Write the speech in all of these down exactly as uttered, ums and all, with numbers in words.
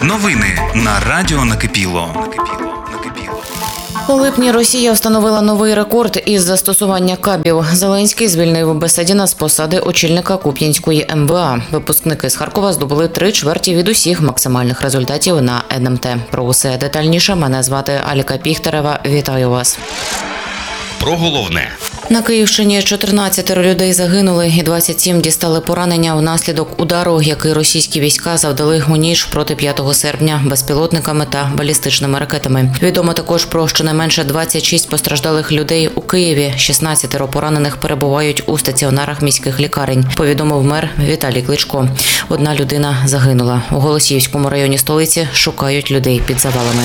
Новини на Радіо Накипіло. У липні Росія встановила новий рекорд із застосування кабів. Зеленський звільнив Беседіна з посади очільника Куп'янської ем ве а. Випускники з Харкова здобули три чверті від усіх максимальних результатів на ен ем те. Про усе детальніше мене звати Аліка Піхтерева. Вітаю вас. Про головне. На Київщині чотирнадцятеро людей загинули і двадцять сім дістали поранення внаслідок удару, який російські війська завдали у ніч проти п'ятого серпня безпілотниками та балістичними ракетами. Відомо також про щонайменше двадцять шість постраждалих людей у Києві. шістнадцятеро поранених перебувають у стаціонарах міських лікарень, повідомив мер Віталій Кличко. Одна людина загинула. У Голосіївському районі столиці шукають людей під завалами.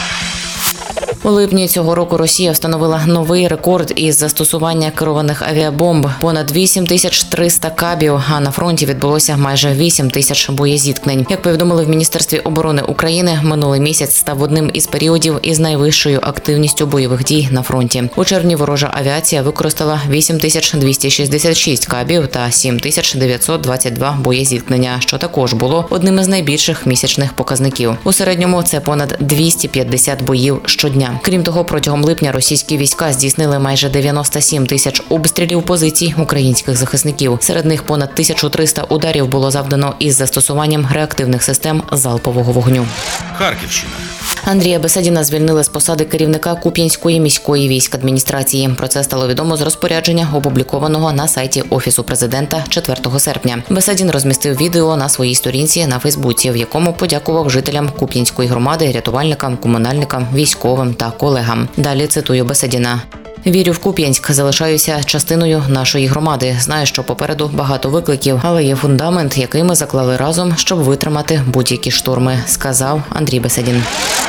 У липні цього року Росія встановила новий рекорд із застосування керованих авіабомб – понад вісім тисяч триста кабів, а на фронті відбулося майже вісім тисяч боєзіткнень. Як повідомили в Міністерстві оборони України, минулий місяць став одним із періодів із найвищою активністю бойових дій на фронті. У червні ворожа авіація використала вісім тисяч двісті шістдесят шість кабів та сім тисяч дев'ятсот двадцять два боєзіткнення, що також було одним із найбільших місячних показників. У середньому це понад двісті п'ятдесят боїв щодня. Крім того, протягом липня російські війська здійснили майже дев'яносто сім тисяч обстрілів позицій українських захисників. Серед них понад тисячу триста ударів було завдано із застосуванням реактивних систем залпового вогню. Харківщина. Андрія Беседіна звільнили з посади керівника Куп'янської міської військадміністрації. Про це стало відомо з розпорядження, опублікованого на сайті Офісу президента четвертого серпня. Беседін розмістив відео на своїй сторінці на Фейсбуці, в якому подякував жителям Куп'янської громади, рятувальникам, комунальникам, військовим та колегам. Далі цитую Беседіна. «Вірю в Куп'янськ, залишаюся частиною нашої громади. Знаю, що попереду багато викликів, але є фундамент, який ми заклали разом, щоб витримати будь-які шторми», – сказав Андрій Беседін.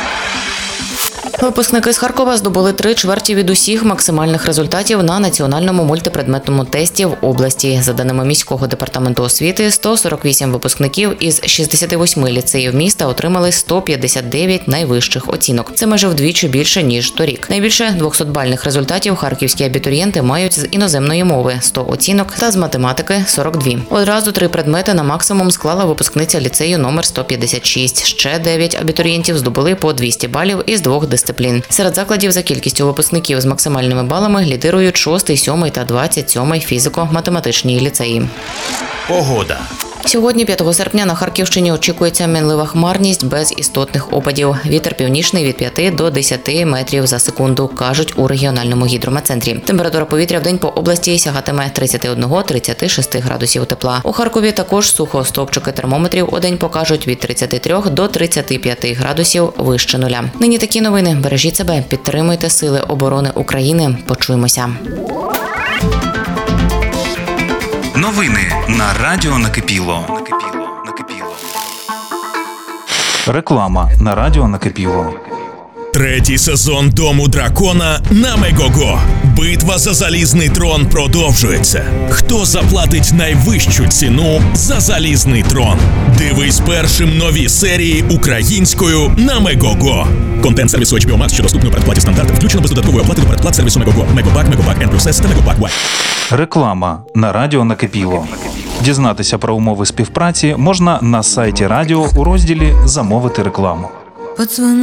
Випускники з Харкова здобули три чверті від усіх максимальних результатів на національному мультипредметному тесті в області. За даними міського департаменту освіти, сто сорок вісім випускників із шістдесят вісім ліцеїв міста отримали сто п'ятдесят дев'ять найвищих оцінок. Це майже вдвічі більше, ніж торік. Найбільше двохсотбальних результатів харківські абітурієнти мають з іноземної мови – сто оцінок, та з математики – сорок два. Одразу три предмети на максимум склала випускниця ліцею номер сто п'ятдесят шість. Ще дев'ять абітурієнтів здобули по двісті балів із двох дисциплін. Серед закладів за кількістю випускників з максимальними балами лідирують шостий, сьомий та двадцять сьомий фізико-математичні ліцеї. Погода. Сьогодні, п'ятого серпня, на Харківщині очікується мінлива хмарність без істотних опадів. Вітер північний від п'яти до десяти метрів за секунду, кажуть у регіональному гідрометцентрі. Температура повітря вдень по області сягатиме тридцять один - тридцять шість градусів тепла. У Харкові також сухо, стовпчики термометрів удень покажуть від тридцяти трьох до тридцяти п'яти градусів вище нуля. Нині такі новини. Бережіть себе, підтримуйте Сили оборони України. Почуємося. Новини на Радіо Накипіло. Реклама на Радіо Накипіло. Третій сезон «Дому дракона» на Мегого. Битва за залізний трон продовжується. Хто заплатить найвищу ціну за залізний трон? Дивись першим нові серії українською на Мегого. Контент сервісу ейч бі о Max, що доступний у передплаті стандарти, включено без додаткової оплати до передплат сервісу Мегого. Мегобак, Мегобак N плюс S та Мегобак Y. Реклама на Радіо Накипіло. Дізнатися про умови співпраці можна на сайті радіо у розділі «Замовити рекламу».